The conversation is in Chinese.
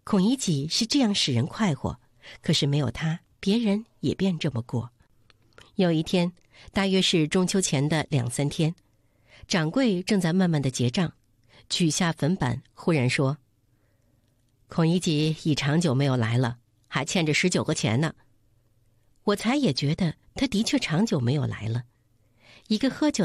孔乙己是这样使人快活，可是没有他，别人也便这么过。有一天，大约是中秋前的2-3天，掌柜正在慢慢的结账，取下粉板，忽然说：“孔乙己已长久没有来了，还欠着19个钱呢。”我才也觉得他的确长久没有来了。一个喝酒